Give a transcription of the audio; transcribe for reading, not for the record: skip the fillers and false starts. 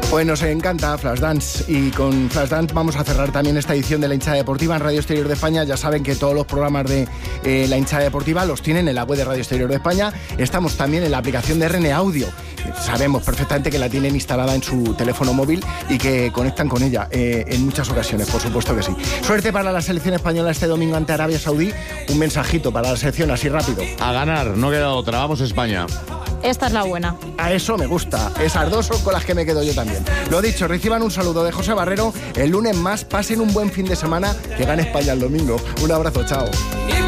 Pues nos encanta Flashdance y con Flashdance vamos a cerrar también esta edición de La Hinchada Deportiva en Radio Exterior de España. Ya saben que todos los programas de La Hinchada Deportiva los tienen en la web de Radio Exterior de España. Estamos también en la aplicación de RN Audio. Sabemos perfectamente que la tienen instalada en su teléfono móvil y que conectan con ella en muchas ocasiones, por supuesto que sí. Suerte para la selección española este domingo ante Arabia Saudí. Un mensajito para la selección así rápido. A ganar, no queda otra. Vamos España. Esta es la buena. A eso me gusta. Esas dos son con las que me quedo yo también. Lo dicho, reciban un saludo de José Barrero. El lunes más, pasen un buen fin de semana. Que gane España el domingo. Un abrazo, chao.